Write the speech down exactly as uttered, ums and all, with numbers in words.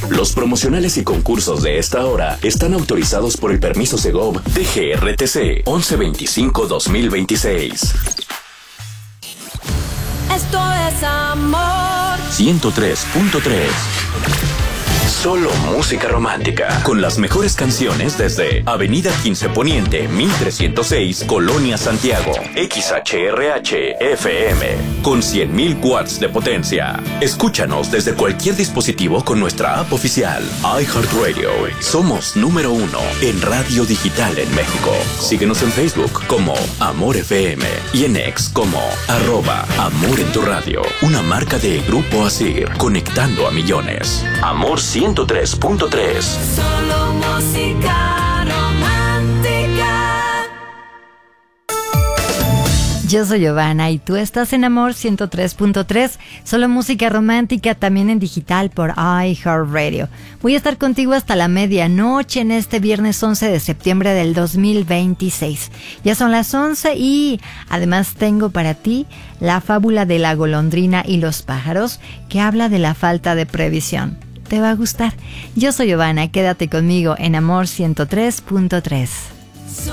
Los promocionales y concursos de esta hora están autorizados por el permiso Segov D G R T C once veinticinco dos mil veintiséis. Esto es amor. ciento tres punto tres. Solo música romántica, con las mejores canciones desde Avenida quince Poniente, mil trescientos seis, Colonia Santiago, X H R H F M, con cien mil watts de potencia. Escúchanos desde cualquier dispositivo con nuestra app oficial, iHeartRadio. Somos número uno en radio digital en México. Síguenos en Facebook como Amor F M y en X como arroba Amor en tu Radio, una marca de Grupo Asir, conectando a millones. Amor ciento tres punto tres. Solo música romántica. Yo soy Giovanna y tú estás en Amor ciento tres punto tres, solo música romántica, también en digital por iHeartRadio. Voy a estar contigo hasta la medianoche en este viernes once de septiembre del dos mil veintiséis. Ya son las once y además tengo para ti la fábula de la golondrina y los pájaros, que habla de la falta de previsión. Te va a gustar. Yo soy Giovanna, quédate conmigo en Amor ciento tres punto tres.